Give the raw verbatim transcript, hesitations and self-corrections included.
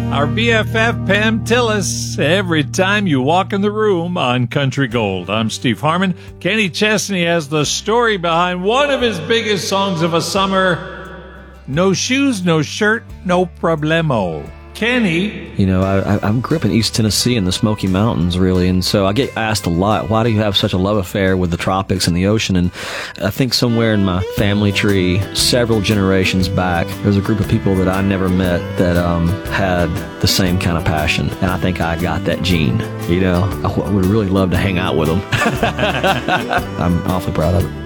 Our B F F, Pam Tillis, every time you walk in the room on Country Gold. I'm Steve Harmon. Kenny Chesney has the story behind one of his biggest songs of a summer, No Shoes, No Shirt, No Problemo. Kenny. You know, I, I grew up in East Tennessee in the Smoky Mountains, really, and so I get asked a lot, why do you have such a love affair with the tropics and the ocean? And I think somewhere in my family tree, several generations back, there's a group of people that I never met that um, had the same kind of passion, and I think I got that gene. You know, I w- would really love to hang out with them. I'm awfully proud of it.